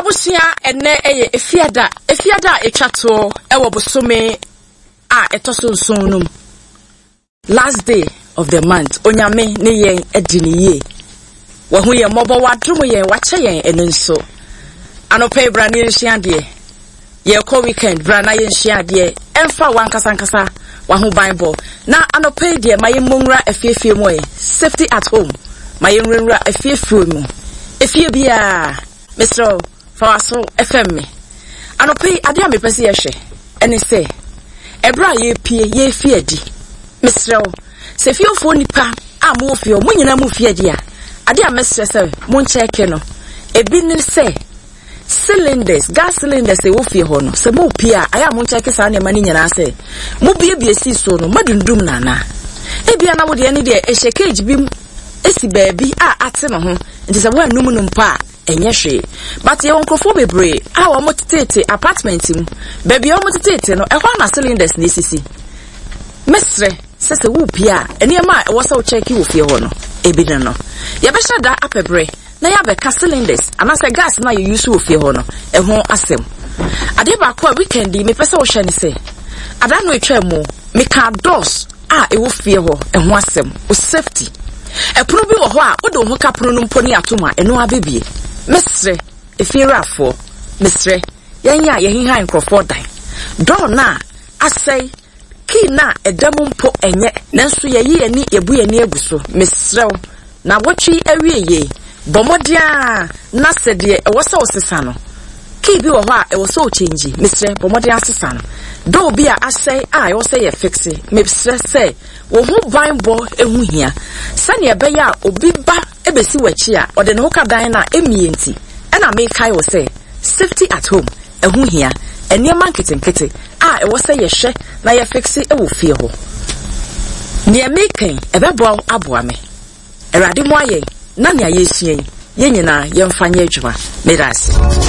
Abusia ene eye efiada etwato ewo bosome a etosunsunum. Last day of the month onyame ne yen ediniye. Wa hu ye mobo wadrum ye wache yen enenso. Anope bra ne nhyiade. Ye ko weekend bra na ye nhyiade. Emfa wankasankasa wa hu Bible. Na anope de maye monwura efiefie mo ye. Safety at home. Maye nwura efiefie mu. Efie bia Mr. Fawaso FM me. Anope ade a mepese ye hwe. Ene se ebra ye pie ye fie di. Mr. Se fiofo nipa a mo fie mo nyina mo fie di a. Ade a mesre se mo check no. Ebi ni se cylinders, gas cylinders e wo fie ho no. Se mo pie a aya mo check sa na mani nyina se. Mo bie si so no madundum nana. Ebi na wo de ne de ehye cage bi esi baabi a ate no ho. Nti se wo anum num pa enye hwe. But ye wonkrofo bebre a wo motete apartment mu. Baabi wo motete no ehwa na cylinders na esisi. Mesre sese wo pia eniema e wo se wo check wo fie ho no. Ebi no. Ye be shada apebre na ya be ka cylinders anase gas na you use wo fie ho no. Ehon asem. Ade ba ko weekend me pese wo hwe ni se. Ada no etwa mu me ka doors a e wo fie ho ehon asem. O safety. Epono bi wo ho a wo do ho ka pono no mponi atoma eno abebie. Mesre efirafo mesre yenya yehihan nkrofo dan. Door na asai ki na edam mpo enye nanso yeyi ani yebu ani aguso mesrew na wotwi awieye bomodia na sede e wosa osesa no ki bi wo ho a e wosa o change mesre bomodia asesa no do bi a asai a e wosa ye fixe mesre se wo ho banbo ehu hia sane ebe ya obi ba ebesi wachi a ode ne ho ka dan na emienti e na me kai wo se safety at home ehu hia eniema nkete a e wosa ye hwe na ye fixe e wo fie ho ne meken ebebo aboa me erade mo aye na ne ayesua ye nyina ye mfanye adwuma medase